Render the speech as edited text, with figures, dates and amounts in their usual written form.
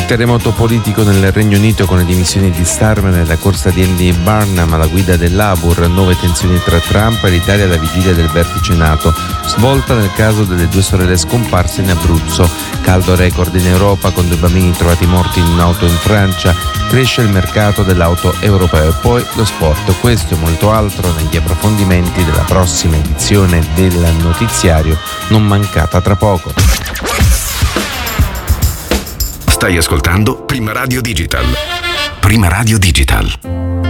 terremoto politico nel Regno Unito con le dimissioni di Starmer nella corsa di Andy Burnham alla guida del Labour, nuove tensioni tra Trump e l'Italia alla vigilia del vertice NATO, svolta nel caso delle 2 sorelle scomparse in Abruzzo, caldo record in Europa con 2 bambini trovati morti in un'auto in Francia, cresce il mercato dell'auto europeo e poi lo sport. Questo e molto altro negli approfondimenti della prossima edizione del notiziario, non mancata tra poco. Stai ascoltando Prima Radio Digital. Prima Radio Digital.